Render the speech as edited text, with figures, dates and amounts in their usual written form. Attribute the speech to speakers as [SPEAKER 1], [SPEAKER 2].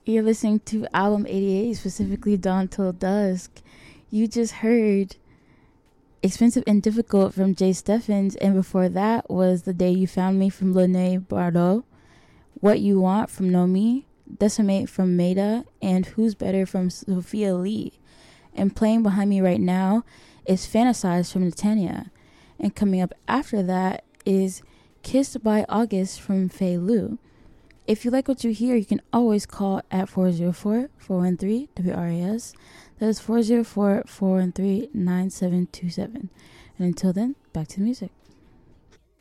[SPEAKER 1] You're listening to Album 88, specifically Dawn Till Dusk. You just heard Expensive and Difficult from Jay Steffens, and before that was The Day You Found Me from Lene Bardot, What You Want from Nomi, Decimate from Maida, and Who's Better from Sophia Lee. And playing behind me right now is Fantasize from Netanya. And coming up after that is Kissed by August from Fei Lu. If you like what you hear, you can always call at 404-413-WRAS. That is 404-413-9727. And until then, back to the music.